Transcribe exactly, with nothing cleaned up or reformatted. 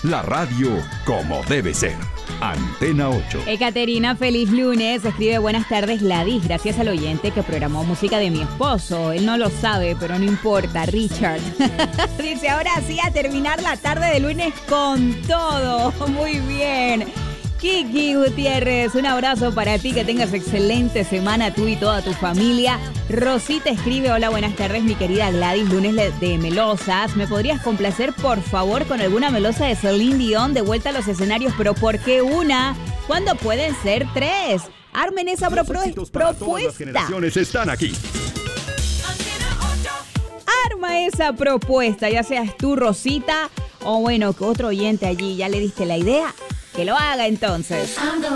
La radio como debe ser. Antena ocho. Ekaterina, feliz lunes. Escribe buenas tardes, Gladys. Gracias al oyente que programó música de mi esposo. Él no lo sabe, pero no importa. Richard. Dice, ahora sí, a terminar la tarde de lunes con todo. Muy bien. Kiki Gutiérrez, un abrazo para ti, que tengas excelente semana tú y toda tu familia. Rosita escribe, hola, buenas tardes, mi querida Gladys, lunes de melosas. ¿Me podrías complacer, por favor, con alguna melosa de Celine Dion de vuelta a los escenarios? ¿Pero por qué una? ¿Cuándo pueden ser tres? Armen esa pro- propuesta. Todas las generaciones están aquí. Arma esa propuesta, ya seas tú, Rosita, o bueno, que otro oyente allí ya le diste la idea. Que lo haga entonces.